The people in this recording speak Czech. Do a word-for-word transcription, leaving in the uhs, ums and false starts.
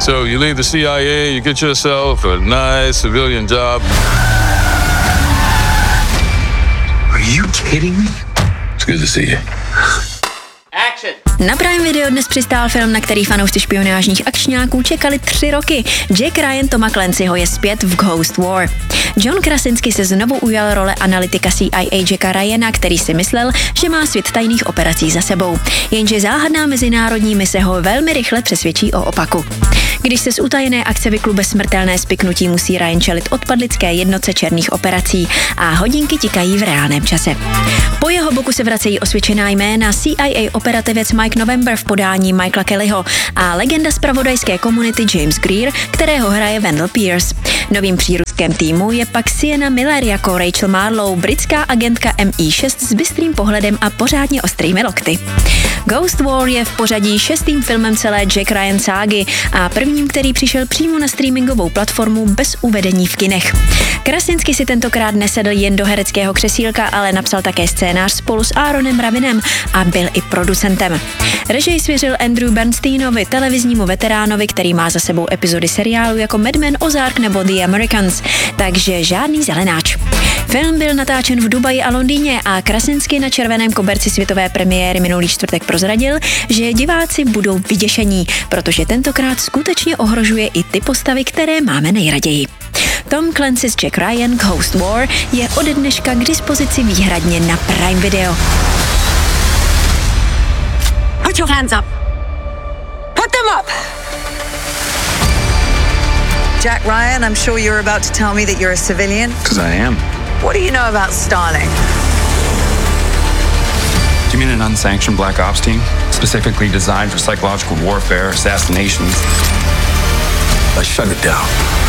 So you leave the C I A, you get yourself a nice civilian job. Are you kidding me? It's good to see you. Na Prime Video dnes přistál film, na který fanoušci špionážních akčňáků čekali tři roky. Jack Ryan Toma Clancyho je zpět v Ghost War. John Krasinski se znovu ujal role analytika C I A Jacka Ryana, který si myslel, že má svět tajných operací za sebou. Jenže záhadná mezinárodní mise ho velmi rychle přesvědčí o opaku. Když se z utajené akce vyklube smrtelné spiknutí, musí Ryan čelit odpadlické jednotce černých operací a hodinky tikají v reálném čase. Po jeho boku se vracejí osvědčená jména C I A operativec Mike November v podání Michaela Kellyho a legenda zpravodajské komunity James Greer, kterého hraje Wendell Pierce. Novým přírůstkem týmu je pak Sienna Miller jako Rachel Marlowe, britská agentka M I šest s bystrým pohledem a pořádně ostrými lokty. Ghost War je v pořadí šestým filmem celé Jack Ryan ságy a prvním, který přišel přímo na streamingovou platformu bez uvedení v kinech. Krasinski si tentokrát nesedl jen do hereckého křesílka, ale napsal také scénář spolu s Aaronem Ravinem a byl i producentem. Režii svěřil Andrew Bernsteinovi, televiznímu veteránovi, který má za sebou epizody seriálu jako Mad Men, Ozark nebo The Americans, takže žádný zelenáč. Film byl natáčen v Dubaji a Londýně a Krasinski na červeném koberci světové premiéry minulý čtvrtek prozradil, že diváci budou vyděšení, protože tentokrát skutečně ohrožuje i ty postavy, které máme nejraději. Tom Clancy's Jack Ryan Ghost War je ode dneška k dispozici výhradně na Prime Video. Put your hands up. Put them up. Jack Ryan, I'm sure you're about to tell me that you're a civilian. Because I am. What do you know about Starlink? Do you mean an unsanctioned black ops team? Specifically designed for psychological warfare, assassinations? I shut it down.